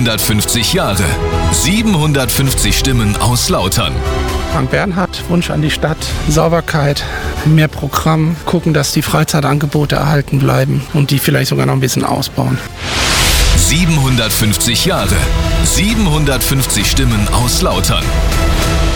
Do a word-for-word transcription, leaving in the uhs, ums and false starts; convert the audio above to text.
siebenhundertfünfzig Jahre. siebenhundertfünfzig Stimmen aus Lautern. Frank Bernhard, Wunsch an die Stadt, Sauberkeit, mehr Programm, gucken, dass die Freizeitangebote erhalten bleiben und die vielleicht sogar noch ein bisschen ausbauen. siebenhundertfünfzig Jahre. siebenhundertfünfzig Stimmen aus Lautern.